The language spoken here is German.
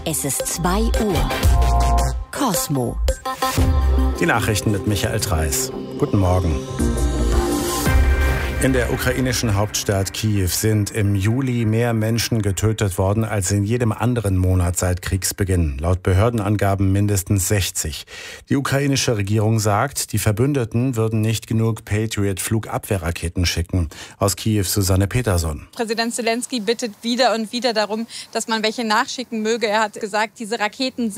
Es ist 2 Uhr. Cosmo. Die Nachrichten mit Michael Treis. Guten Morgen. In der ukrainischen Hauptstadt Kiew sind im Juli mehr Menschen getötet worden als in jedem anderen Monat seit Kriegsbeginn. Laut Behördenangaben mindestens 60. Die ukrainische Regierung sagt, die Verbündeten würden nicht genug Patriot-Flugabwehrraketen schicken. Aus Kiew Susanne Peterson. Präsident Zelensky bittet wieder und wieder darum, dass man welche nachschicken möge. Er hat gesagt, diese Raketen